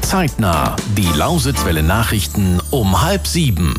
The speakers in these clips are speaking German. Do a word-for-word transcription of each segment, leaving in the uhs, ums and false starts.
Zeitnah. Die Lausitzwelle Nachrichten um halb sieben.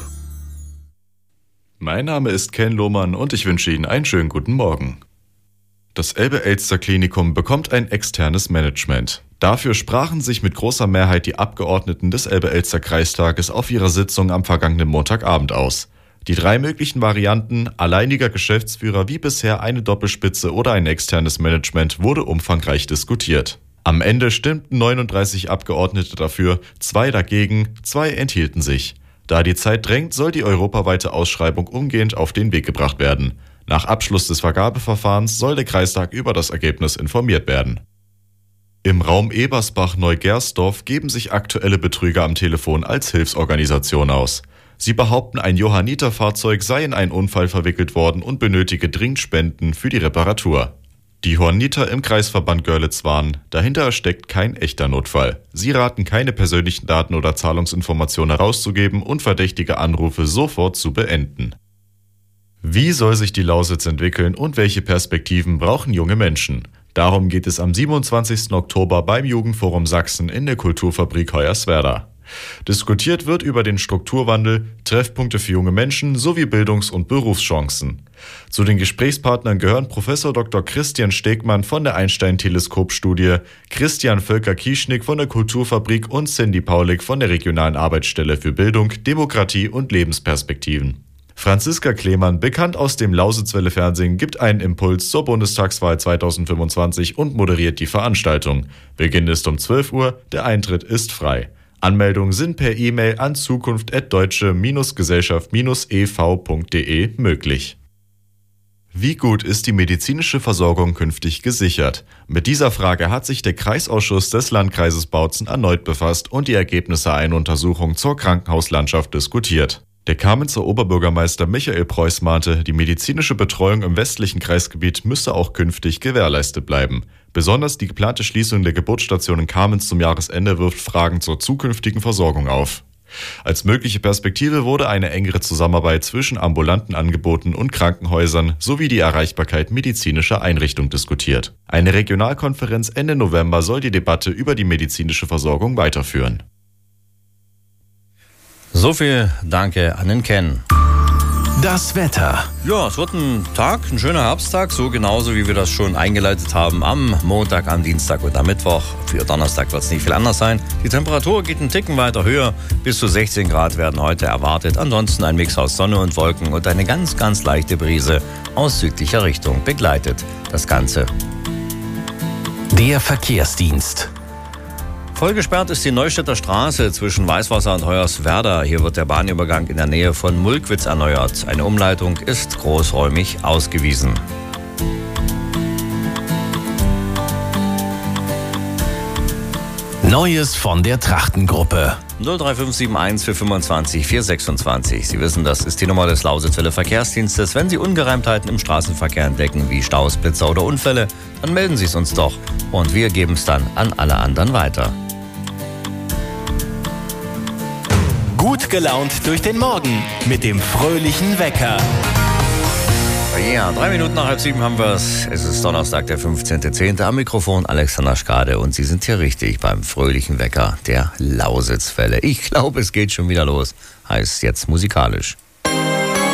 Mein Name ist Ken Lohmann und ich wünsche Ihnen einen schönen guten Morgen. Das Elbe-Elster-Klinikum bekommt ein externes Management. Dafür sprachen sich mit großer Mehrheit die Abgeordneten des Elbe-Elster-Kreistages auf ihrer Sitzung am vergangenen Montagabend aus. Die drei möglichen Varianten, alleiniger Geschäftsführer wie bisher, eine Doppelspitze oder ein externes Management, wurde umfangreich diskutiert. Am Ende stimmten neununddreißig Abgeordnete dafür, zwei dagegen, zwei enthielten sich. Da die Zeit drängt, soll die europaweite Ausschreibung umgehend auf den Weg gebracht werden. Nach Abschluss des Vergabeverfahrens soll der Kreistag über das Ergebnis informiert werden. Im Raum Ebersbach-Neugersdorf geben sich aktuelle Betrüger am Telefon als Hilfsorganisation aus. Sie behaupten, ein Johanniter-Fahrzeug sei in einen Unfall verwickelt worden und benötige dringend Spenden für die Reparatur. Die Johanniter im Kreisverband Görlitz warnen, dahinter steckt kein echter Notfall. Sie raten, keine persönlichen Daten oder Zahlungsinformationen herauszugeben und verdächtige Anrufe sofort zu beenden. Wie soll sich die Lausitz entwickeln und welche Perspektiven brauchen junge Menschen? Darum geht es am siebenundzwanzigsten Oktober beim Jugendforum Sachsen in der Kulturfabrik Hoyerswerda. Diskutiert wird über den Strukturwandel, Treffpunkte für junge Menschen sowie Bildungs- und Berufschancen. Zu den Gesprächspartnern gehören Professor Doktor Christian Stegmann von der Einstein-Teleskop-Studie, Christian Völker-Kieschnick von der Kulturfabrik und Cindy Paulik von der regionalen Arbeitsstelle für Bildung, Demokratie und Lebensperspektiven. Franziska Klemann, bekannt aus dem Lausitzwelle Fernsehen, gibt einen Impuls zur Bundestagswahl zweitausendfünfundzwanzig und moderiert die Veranstaltung. Beginn ist um zwölf Uhr, der Eintritt ist frei. Anmeldungen sind per E-Mail an zukunft at deutsche Gesellschaft e v punkt de möglich. Wie gut ist die medizinische Versorgung künftig gesichert? Mit dieser Frage hat sich der Kreisausschuss des Landkreises Bautzen erneut befasst und die Ergebnisse einer Untersuchung zur Krankenhauslandschaft diskutiert. Der Kamenzer Oberbürgermeister Michael Preuß mahnte, die medizinische Betreuung im westlichen Kreisgebiet müsse auch künftig gewährleistet bleiben. Besonders die geplante Schließung der Geburtsstation in Kamenz zum Jahresende wirft Fragen zur zukünftigen Versorgung auf. Als mögliche Perspektive wurde eine engere Zusammenarbeit zwischen ambulanten Angeboten und Krankenhäusern sowie die Erreichbarkeit medizinischer Einrichtungen diskutiert. Eine Regionalkonferenz Ende November soll die Debatte über die medizinische Versorgung weiterführen. So viel Danke an den Ken. Das Wetter. Ja, es wird ein Tag, ein schöner Herbsttag, so genauso wie wir das schon eingeleitet haben am Montag, am Dienstag und am Mittwoch. Für Donnerstag wird es nicht viel anders sein. Die Temperatur geht einen Ticken weiter höher. Bis zu sechzehn Grad werden heute erwartet. Ansonsten ein Mix aus Sonne und Wolken und eine ganz, ganz leichte Brise aus südlicher Richtung begleitet das Ganze. Der Verkehrsdienst. Voll gesperrt ist die Neustädter Straße zwischen Weißwasser und Hoyerswerda. Hier wird der Bahnübergang in der Nähe von Mulkwitz erneuert. Eine Umleitung ist großräumig ausgewiesen. Neues von der Trachtengruppe. null drei fünf sieben eins vier fünfundzwanzig vier sechsundzwanzig. Sie wissen, das ist die Nummer des Lausitzwelle Verkehrsdienstes. Wenn Sie Ungereimtheiten im Straßenverkehr entdecken, wie Staus, Blitzer oder Unfälle, dann melden Sie es uns doch. Und wir geben es dann an alle anderen weiter. Gut gelaunt durch den Morgen mit dem fröhlichen Wecker. Ja, drei Minuten nach halb sieben haben wir es. Es ist Donnerstag, der fünfzehnten zehnten Am Mikrofon Alexander Skade und Sie sind hier richtig beim fröhlichen Wecker der Lausitzwelle. Ich glaube, es geht schon wieder los. Heißt jetzt musikalisch.